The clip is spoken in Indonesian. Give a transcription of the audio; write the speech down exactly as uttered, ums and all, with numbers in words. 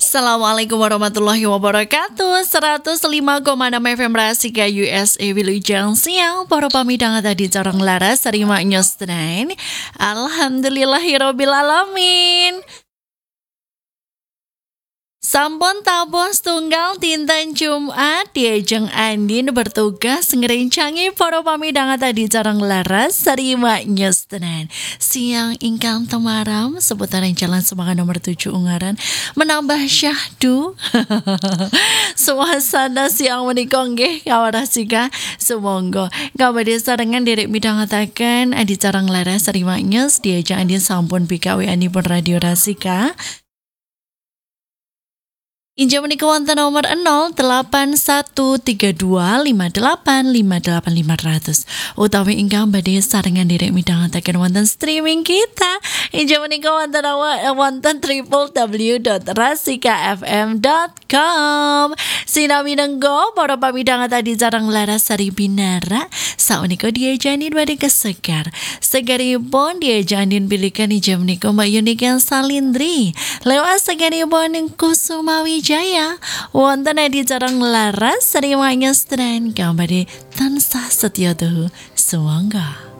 Assalamualaikum warahmatullahi wabarakatuh. seratus lima koma enam F M Rasika U S A Wilujeng siang. Para pamidang tadi corong laras terima news tonight. Alhamdulillahirabbil alamin. Sampun tabuh tunggal dinten Jumat Diajeng Andin bertugas ngerencangi para pamidang tadi corong laras terima news tonight. Siang ingkang temaram seputaran jalan semangat nomor tujuh Ungaran menambah syahdu. Suasana siang menika nggih kawarasika sumangga kabeh sarengan derek midhangetaken adi carang laras terima news Diajeng Andin sampun B K W anipun Radio Rasika. Inja menika wonten nomor nol delapan satu tiga dua lima delapan lima delapan lima ratus utawi ingkang badhe sarengan direk midhangetaken wonten streaming kita. Inja menika wonten wonten w w w dot rasika f m dot com. Sinami nenggo para pamidang tadi jarang laras sari binara saunika diajanin badhe kesegar. Segaripun diajanin pilihan inja menika Mbak Yuniken Salindri lewat segaripun Kusumawi Jaya wonten adi jarang laras serimanya stren kambade tansah setya tuh suangga.